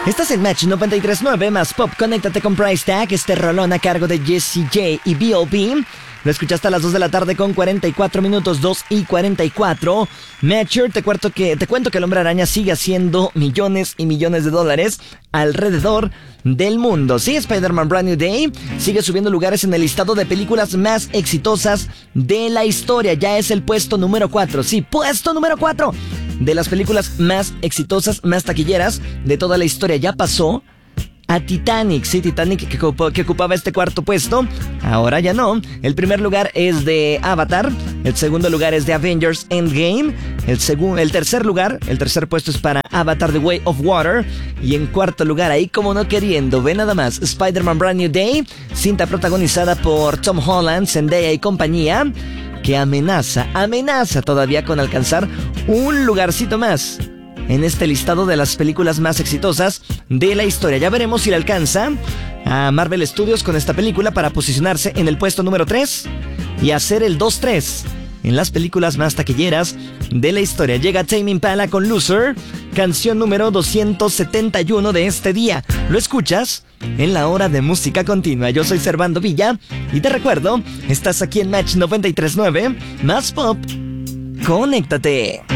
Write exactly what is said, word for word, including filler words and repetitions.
Estás en Match noventa y tres punto nueve más Pop. Conéctate con Price Tag, este rolón a cargo de Jessie J y B O B. Lo escuchaste a las dos de la tarde con cuarenta y cuatro minutos, dos y cuarenta y cuatro. Matcher, te cuento que, te cuento que el Hombre Araña sigue haciendo millones y millones de dólares alrededor del mundo. Sí, Spider-Man Brand New Day sigue subiendo lugares en el listado de películas más exitosas de la historia. Ya es el puesto número cuatro. Sí, puesto número cuatro de las películas más exitosas, más taquilleras de toda la historia. Ya pasó a Titanic, sí, Titanic que, ocupó, que ocupaba este cuarto puesto, ahora ya no. El primer lugar es de Avatar, el segundo lugar es de Avengers Endgame, el, segun, el tercer lugar, el tercer puesto es para Avatar The Way of Water, y en cuarto lugar, ahí como no queriendo, ve nada más, Spider-Man Brand New Day, cinta protagonizada por Tom Holland, Zendaya y compañía, que amenaza, amenaza todavía con alcanzar un lugarcito más en este listado de las películas más exitosas de la historia. Ya veremos si le alcanza a Marvel Studios con esta película para posicionarse en el puesto número tres y hacer el dos tres en las películas más taquilleras de la historia. Llega Tame Impala con Loser, canción número doscientos setenta y uno de este día. Lo escuchas en la hora de música continua. Yo soy Servando Villa y te recuerdo, estás aquí en Match noventa y tres punto nueve más Pop. Conéctate.